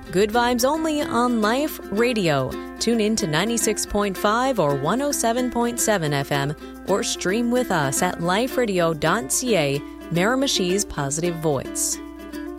Good vibes only on Life Radio. Tune in to 96.5 or 107.7 FM or stream with us at liferadio.ca, Miramichi's positive voice.